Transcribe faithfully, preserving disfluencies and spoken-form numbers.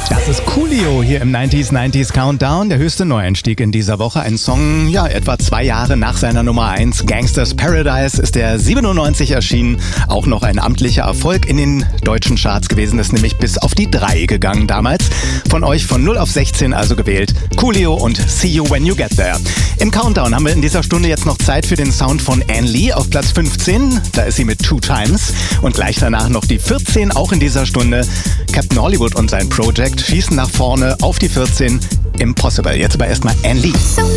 Das ist Coolio hier im neunziger neunzig Countdown, der höchste Neueinstieg in dieser Woche. Ein Song, ja, etwa zwei Jahre nach seiner Nummer eins. Gangsters Paradise ist der siebenundneunzig erschienen. Auch noch ein amtlicher Erfolg in den deutschen Charts gewesen, ist nämlich bis auf die drei gegangen damals. Von euch von null auf sechzehn also gewählt. Coolio und See You When You Get There. Im Countdown haben wir in dieser Stunde jetzt noch Zeit für den Sound von Ann Lee auf Platz fünfzehn. Da ist sie mit Two Times. Und gleich danach noch die vierzehn, auch in dieser Stunde. Captain Hollywood und sein Project schießen nach vorne auf die vierzehn. Impossible. Jetzt aber erstmal Ann Lee.